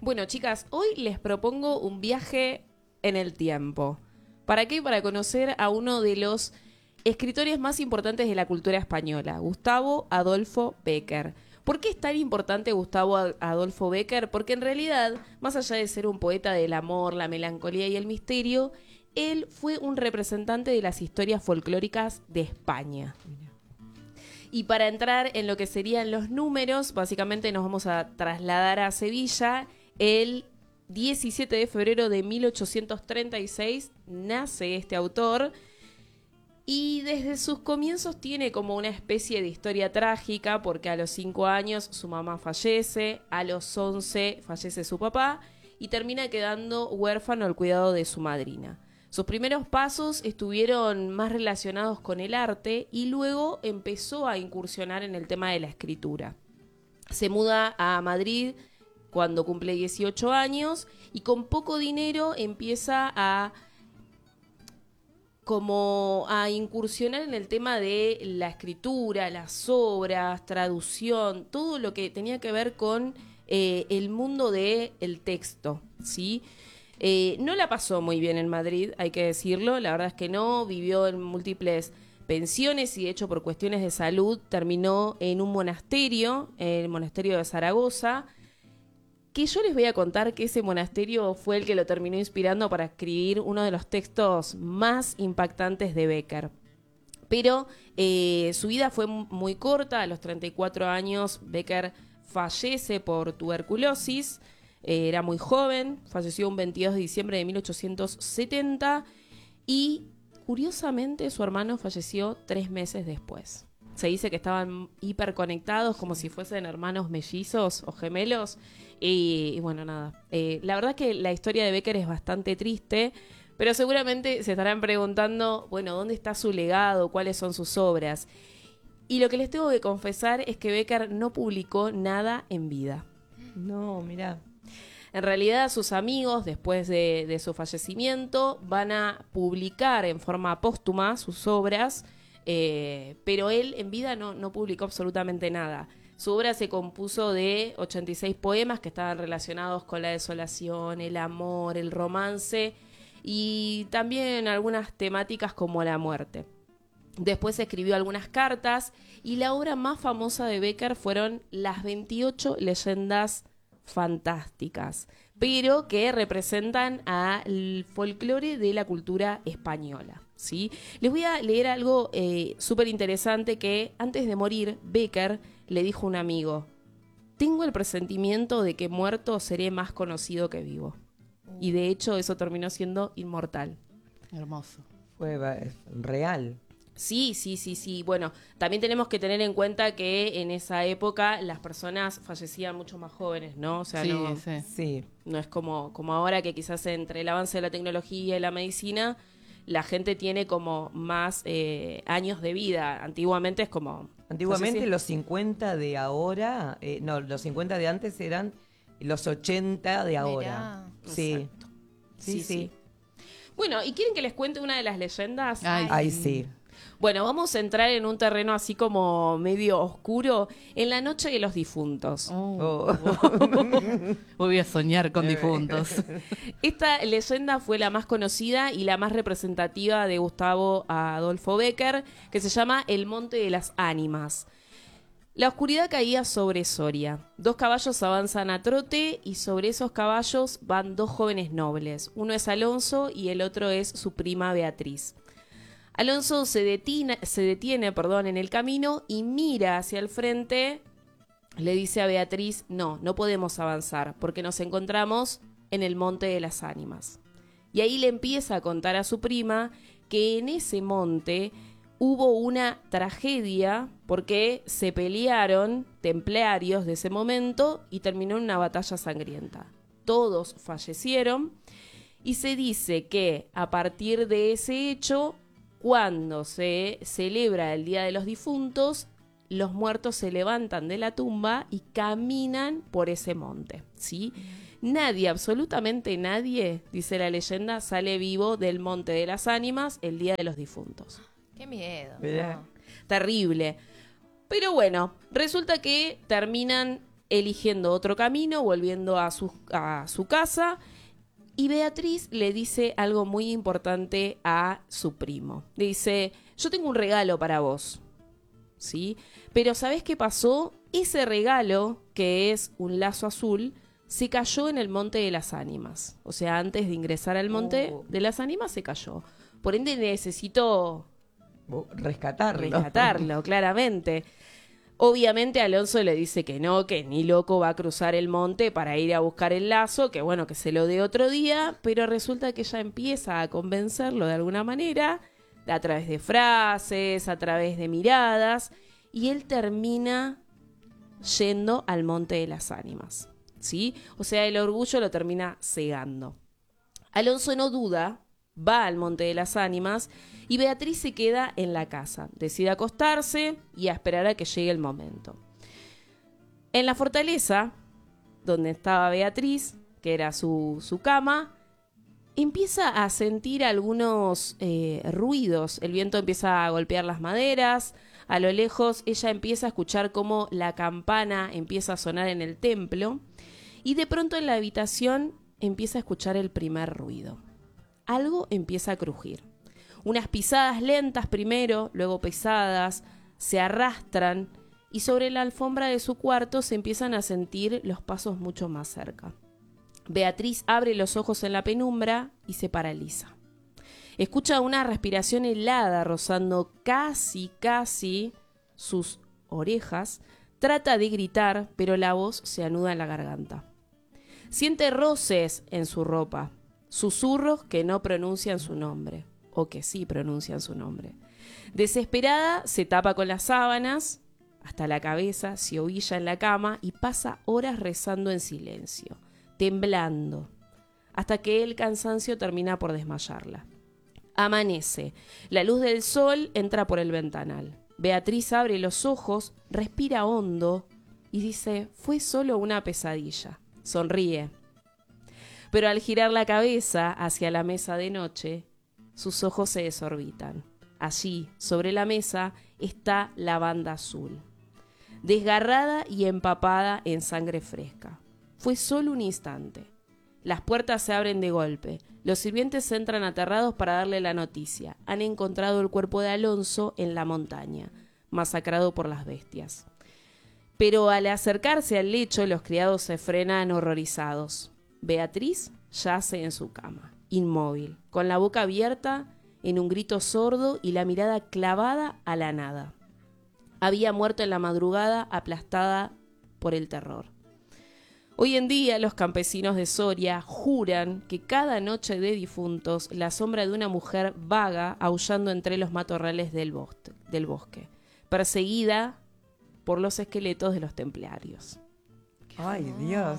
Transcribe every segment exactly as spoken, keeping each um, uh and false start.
Bueno, chicas, hoy les propongo un viaje en el tiempo. ¿Para qué? Para conocer a uno de los escritores más importantes de la cultura española, Gustavo Adolfo Bécquer. ¿Por qué es tan importante Gustavo Adolfo Bécquer? Porque en realidad, más allá de ser un poeta del amor, la melancolía y el misterio, él fue un representante de las historias folclóricas de España. Y para entrar en lo que serían los números, básicamente nos vamos a trasladar a Sevilla. El diecisiete de febrero de mil ochocientos treinta y seis nace este autor y desde sus comienzos tiene como una especie de historia trágica porque a los cinco años su mamá fallece, a los once fallece su papá y termina quedando huérfano al cuidado de su madrina. Sus primeros pasos estuvieron más relacionados con el arte y luego empezó a incursionar en el tema de la escritura. Se muda a Madrid cuando cumple dieciocho años y con poco dinero empieza a como a incursionar en el tema de la escritura, las obras, traducción, todo lo que tenía que ver con eh, el mundo del texto, ¿sí? Eh, no la pasó muy bien en Madrid, hay que decirlo, la verdad es que no, vivió en múltiples pensiones y de hecho por cuestiones de salud terminó en un monasterio, el monasterio de Zaragoza, que yo les voy a contar que ese monasterio fue el que lo terminó inspirando para escribir uno de los textos más impactantes de Bécquer. Pero eh, su vida fue muy corta, a los treinta y cuatro años Bécquer fallece por tuberculosis, eh, era muy joven, falleció un veintidós de diciembre de mil ochocientos setenta y curiosamente su hermano falleció tres meses después. Se dice que estaban hiperconectados como si fuesen hermanos mellizos o gemelos. Y, y bueno, nada. Eh, la verdad que la historia de Bécquer es bastante triste, pero seguramente se estarán preguntando, bueno, ¿dónde está su legado? ¿Cuáles son sus obras? Y lo que les tengo que confesar es que Bécquer no publicó nada en vida. No, mirá. En realidad, sus amigos, después de, de su fallecimiento, van a publicar en forma póstuma sus obras, eh, pero él en vida no, no publicó absolutamente nada. Su obra se compuso de ochenta y seis poemas que estaban relacionados con la desolación, el amor, el romance y también algunas temáticas como la muerte. Después escribió algunas cartas y la obra más famosa de Bécquer fueron las veintiocho leyendas fantásticas, pero que representan al folclore de la cultura española, ¿sí? Les voy a leer algo eh, súper interesante que antes de morir Bécquer le dijo a un amigo: tengo el presentimiento de que muerto seré más conocido que vivo. Y de hecho eso terminó siendo inmortal. Hermoso. Fue real. Sí, sí, sí, sí. Bueno, también tenemos que tener en cuenta que en esa época las personas fallecían mucho más jóvenes, ¿no? O sea, sí, no, sí. Sí. no es como, como ahora que quizás entre el avance de la tecnología y la medicina la gente tiene como más eh, años de vida. Antiguamente es como... Antiguamente no sé si... los cincuenta de ahora, eh, no, los cincuenta de antes eran los ochenta de ahora. Mirá. Sí. Exacto. Sí, Sí, sí, sí. Bueno, ¿y quieren que les cuente una de las leyendas? Ay, Ay sí. Bueno, vamos a entrar en un terreno así como medio oscuro, en la noche de los difuntos. Oh. Voy a soñar con difuntos. Esta leyenda fue la más conocida y la más representativa de Gustavo Adolfo Bécquer, que se llama El Monte de las Ánimas. La oscuridad caía sobre Soria. Dos caballos avanzan a trote y sobre esos caballos van dos jóvenes nobles. Uno es Alonso y el otro es su prima Beatriz. Alonso se detiene, se detiene perdón, en el camino y mira hacia el frente. Le dice a Beatriz: no, no podemos avanzar porque nos encontramos en el Monte de las Ánimas. Y ahí le empieza a contar a su prima que en ese monte hubo una tragedia porque se pelearon templarios de ese momento y terminó en una batalla sangrienta. Todos fallecieron y se dice que a partir de ese hecho, cuando se celebra el Día de los Difuntos, los muertos se levantan de la tumba y caminan por ese monte, ¿sí? Nadie, absolutamente nadie, dice la leyenda, sale vivo del Monte de las Ánimas el Día de los Difuntos. Qué miedo. No. Terrible. Pero bueno, resulta que terminan eligiendo otro camino, volviendo a su, a su casa. Y Beatriz le dice algo muy importante a su primo. Le dice, yo tengo un regalo para vos, ¿sí? Pero ¿sabés qué pasó? Ese regalo, que es un lazo azul, se cayó en el Monte de las Ánimas. O sea, antes de ingresar al Monte Oh. de las Ánimas se cayó. Por ende necesito Rescatarlo. rescatarlo, claramente. Obviamente Alonso le dice que no, que ni loco va a cruzar el monte para ir a buscar el lazo, que bueno, que se lo dé otro día, pero resulta que ella empieza a convencerlo de alguna manera, a través de frases, a través de miradas, y él termina yendo al Monte de las Ánimas, ¿sí? O sea, el orgullo lo termina cegando. Alonso no duda, va al Monte de las Ánimas y Beatriz se queda en la casa. Decide acostarse y a esperar a que llegue el momento. En la fortaleza, donde estaba Beatriz, que era su, su cama, empieza a sentir algunos eh, ruidos. El viento empieza a golpear las maderas. A lo lejos ella empieza a escuchar cómo la campana empieza a sonar en el templo. Y de pronto en la habitación empieza a escuchar el primer ruido. Algo empieza a crujir. Unas pisadas lentas primero, luego pesadas, se arrastran y sobre la alfombra de su cuarto se empiezan a sentir los pasos mucho más cerca. Beatriz abre los ojos en la penumbra y se paraliza. Escucha una respiración helada rozando casi, casi sus orejas. Trata de gritar, pero la voz se anuda en la garganta. Siente roces en su ropa, susurros que no pronuncian su nombre, o que sí pronuncian su nombre. Desesperada, se tapa con las sábanas hasta la cabeza, se ohilla en la cama y pasa horas rezando en silencio, temblando, hasta que el cansancio termina por desmayarla. Amanece. La luz del sol entra por el ventanal. Beatriz abre los ojos, respira hondo y dice, fue solo una pesadilla. Sonríe. Pero al girar la cabeza hacia la mesa de noche, sus ojos se desorbitan. Allí, sobre la mesa, está la banda azul, desgarrada y empapada en sangre fresca. Fue solo un instante. Las puertas se abren de golpe. Los sirvientes entran aterrados para darle la noticia. Han encontrado el cuerpo de Alonso en la montaña, masacrado por las bestias. Pero al acercarse al lecho, los criados se frenan horrorizados. Beatriz yace en su cama, inmóvil, con la boca abierta en un grito sordo y la mirada clavada a la nada. Había muerto en la madrugada, aplastada por el terror. Hoy en día los campesinos de Soria juran que cada noche de difuntos la sombra de una mujer vaga aullando entre los matorrales del bosque, del bosque, perseguida por los esqueletos de los templarios. Ay, Dios.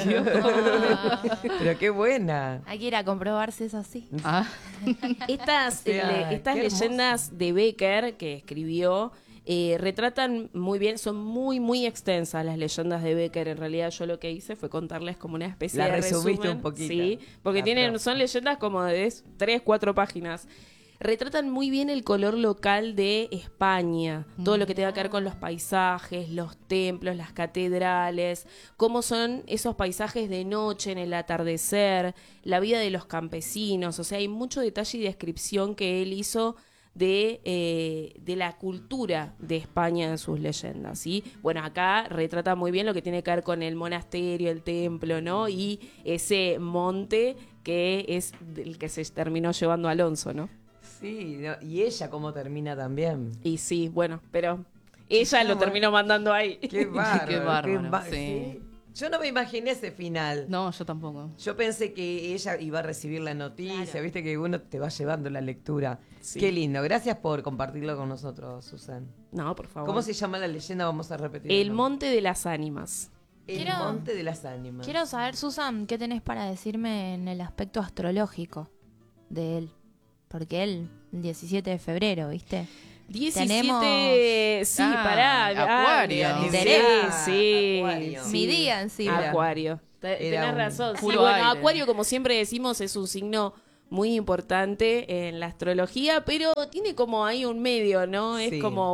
Ah. Pero qué buena. Hay que ir a comprobar si es así. Ah, Estas, O sea, le- estas qué hermoso. leyendas de Becker que escribió eh, retratan muy bien, son muy muy extensas las leyendas de Becker. En realidad yo lo que hice fue contarles como una especie La de resumiste resumen. un poquito. Sí, porque La tienen, prosa. son leyendas como de tres, cuatro páginas. Retratan muy bien el color local de España, todo lo que tenga que ver con los paisajes, los templos, las catedrales, cómo son esos paisajes de noche en el atardecer, la vida de los campesinos. O sea, hay mucho detalle y descripción que él hizo de, eh, de la cultura de España en sus leyendas, ¿sí? Bueno, acá retrata muy bien lo que tiene que ver con el monasterio, el templo, ¿no? Y ese monte que es el que se terminó llevando Alonso, ¿no? Sí, no, y ella cómo termina también. Y sí, bueno, pero ella Ah, lo bueno. terminó mandando ahí. Qué bárbaro. Qué bárbaro, ba- sí. Yo no me imaginé ese final. no, yo tampoco. Yo pensé que ella iba a recibir la noticia, Claro. viste que uno te va llevando la lectura. Sí. Qué lindo, gracias por compartirlo con nosotros, Susan. No, por favor. ¿Cómo se llama la leyenda? Vamos a repetir. El nombre. Monte de las Ánimas. El Quiero- Monte de las Ánimas. Quiero saber, Susan, ¿qué tenés para decirme en el aspecto astrológico de él? Porque él, el diecisiete de febrero, ¿viste? diecisiete, sí, Ah, pará. Acuario. ah, Interés. Sí, sí. Acuario. sí. Mi día encima. Acuario. Te- Era Tenés un razón. Sí, puro bueno, aire. Acuario, como siempre decimos, es un signo muy importante en la astrología, pero tiene como ahí un medio, ¿no? Es Sí. como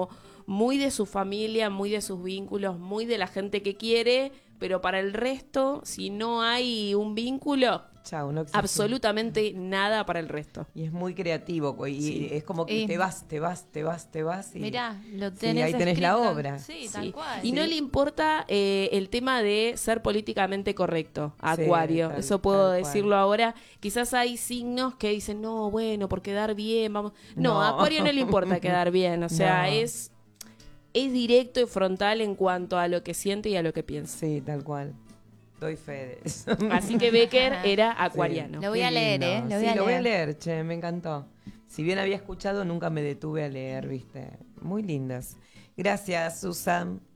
muy de su familia, muy de sus vínculos, muy de la gente que quiere, pero para el resto, si no hay un vínculo, Chao, no existe. absolutamente nada para el resto. Y es muy creativo, co- y Sí. es como que Y- te vas, te vas, te vas, te vas. Y... Mirá, lo Sí, tenés ahí tenés la escrito. obra. Sí, Sí. tal cual. Y no le importa eh, el tema de ser políticamente correcto a Sí, Acuario. tal- Eso puedo tal cual. decirlo ahora. Quizás hay signos que dicen, no, bueno, por quedar bien, vamos. No, No. a Acuario no le importa quedar bien. O sea, No. es, es directo y frontal en cuanto a lo que siente y a lo que piensa. Sí, tal cual. Doy fe de eso. Así que Becker era acuariano. Lo voy Qué a leer, lindo. ¿eh? Lo sí, voy a lo voy a leer. leer, che, me encantó. Si bien había escuchado, nunca me detuve a leer, ¿viste? Muy lindas. Gracias, Susan.